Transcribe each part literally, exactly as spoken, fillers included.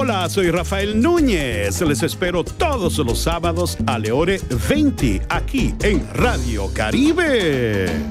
Hola, soy Rafael Núñez. Les espero todos los sábados alle ore venti aquí en Radio Caribe.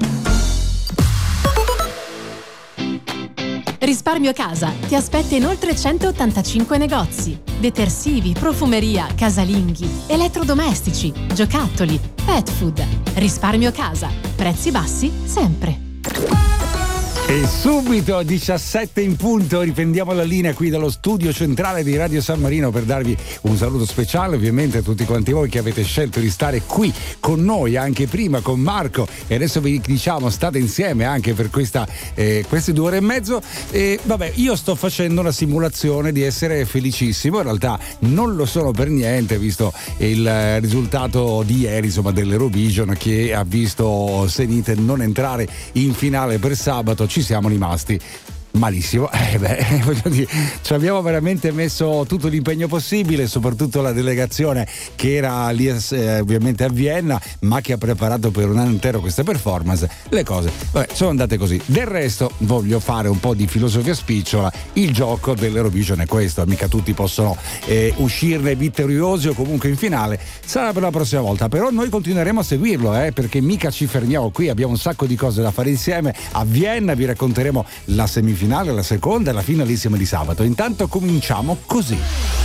Risparmio Casa ti aspetta in oltre centottantacinque negozi. Detersivi, profumeria, casalinghi, elettrodomestici, giocattoli, pet food. Risparmio Casa. Prezzi bassi sempre. E subito diciassette in punto riprendiamo la linea qui dallo studio centrale di Radio San Marino per darvi un saluto speciale ovviamente a tutti quanti voi che avete scelto di stare qui con noi anche prima con Marco e adesso vi diciamo state insieme anche per questa, eh, queste due ore e mezzo e vabbè io sto facendo una simulazione di essere felicissimo, in realtà non lo sono per niente visto il risultato di ieri insomma dell'Eurovision che ha visto Zenith non entrare in finale per sabato. Ci siamo rimasti malissimo, eh beh, voglio dire, ci abbiamo veramente messo tutto l'impegno possibile, soprattutto la delegazione che era lì eh, ovviamente a Vienna, ma che ha preparato per un anno intero questa performance. Le cose vabbè, sono andate così. Del resto voglio fare un po' di filosofia spicciola. Il gioco dell'Eurovision è questo, mica tutti possono eh, uscirne vittoriosi o comunque in finale, sarà per la prossima volta, però noi continueremo a seguirlo eh, perché mica ci fermiamo qui, abbiamo un sacco di cose da fare insieme. A Vienna vi racconteremo la semifinale, la seconda e la finalissima di sabato. Intanto cominciamo così.